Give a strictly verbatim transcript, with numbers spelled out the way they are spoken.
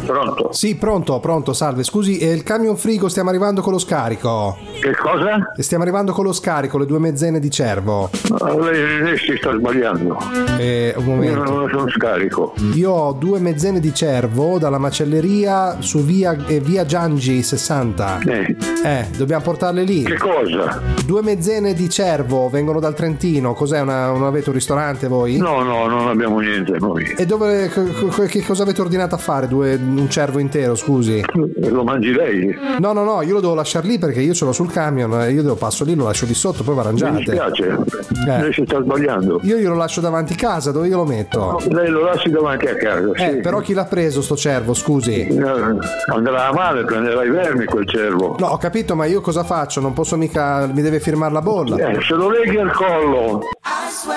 Pronto? Sì, pronto, pronto, salve. Scusi, eh, il camion frigo, stiamo arrivando con lo scarico. Che cosa? Stiamo arrivando con lo scarico, le due mezzene di cervo. Ah, lei, lei si sta sbagliando. Eh, un momento. Io non sono scarico. Io ho due mezzene di cervo dalla macelleria su via, eh, via Giangi sessanta. Eh. Eh, dobbiamo portarle lì. Che cosa? Due mezzene di cervo vengono dal Trentino. Cos'è? Una, non avete un ristorante voi? No, no, non abbiamo niente noi. E dove, che cosa avete ordinato a fare? Due, un cervo intero, scusi? Lo mangi lei? No, no, no, io lo devo lasciare lì perché io ce l'ho sul camion. Io devo passo lì, lo lascio di sotto, poi va arrangiate. Mi dispiace, Eh. lei si sta sbagliando. Io glielo lascio davanti casa, dove io lo metto? Lei lo lasci davanti a casa, Eh, sì. però chi l'ha preso sto cervo, scusi? Eh, Andrà a male, prenderà i vermi quel cervo. No, ho capito, ma io cosa faccio? Non posso mica, mi deve firmare la bolla. Eh, se lo leghi al collo.